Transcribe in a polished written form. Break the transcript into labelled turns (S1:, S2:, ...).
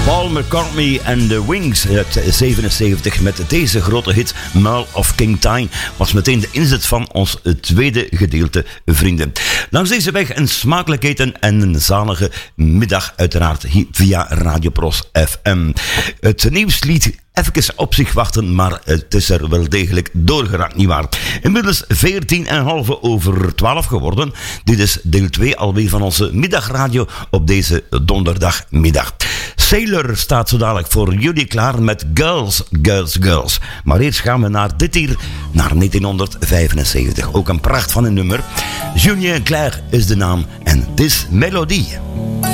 S1: Paul McCartney en The Wings uit 77 met deze grote hit Mull of King Tyne was meteen de inzet van ons tweede gedeelte, vrienden. Langs deze weg een smakelijkheden en een zalige middag uiteraard via Radio Pros FM. Het nieuwslied even op zich wachten, maar het is er wel degelijk doorgeraakt, nietwaar? Inmiddels 11:14 geworden. Dit is deel 2 alweer van onze middagradio op deze donderdagmiddag. Sailor staat zo dadelijk voor jullie klaar met Girls, Girls, Girls. Maar eerst gaan we naar dit hier, naar 1975. Ook een pracht van een nummer. Julien Clerc is de naam en This Melody.